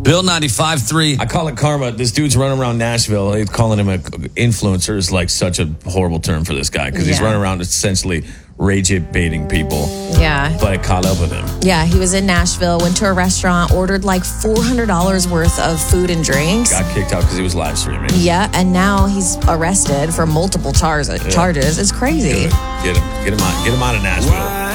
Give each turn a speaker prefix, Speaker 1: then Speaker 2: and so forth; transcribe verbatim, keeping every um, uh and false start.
Speaker 1: Bill ninety-five three.
Speaker 2: I call it karma. This dude's running around Nashville. Calling him an influencer is like such a horrible term for this guy because he's
Speaker 3: Yeah.
Speaker 2: running around essentially rage baiting people.
Speaker 3: Yeah.
Speaker 2: But it caught up with him.
Speaker 3: Yeah, he was in Nashville, went to a restaurant, ordered like four hundred dollars worth of food and drinks.
Speaker 2: Got kicked out because he was live streaming.
Speaker 3: Yeah, and now he's arrested for multiple charges.
Speaker 2: Yeah.
Speaker 3: Charges. It's crazy.
Speaker 2: Get him, get him out, get him out of Nashville.